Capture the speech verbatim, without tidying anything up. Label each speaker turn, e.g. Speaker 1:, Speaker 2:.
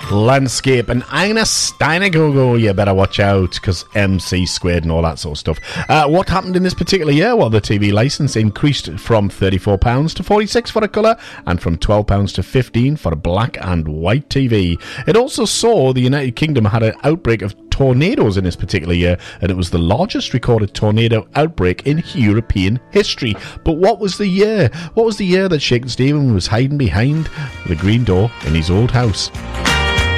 Speaker 1: Landscape, and Ina Steinagogo, you better watch out, because M C squared and all that sort of stuff. Uh, what happened in this particular year? Well, the T V licence increased from thirty-four pounds to forty-six for a colour, and from twelve pounds to fifteen for a black and white T V. It also saw the United Kingdom had an outbreak of tornadoes in this particular year, and it was the largest recorded tornado outbreak in European history. But what was the year? What was the year that Shakin' Stephen was hiding behind the green door in his old house?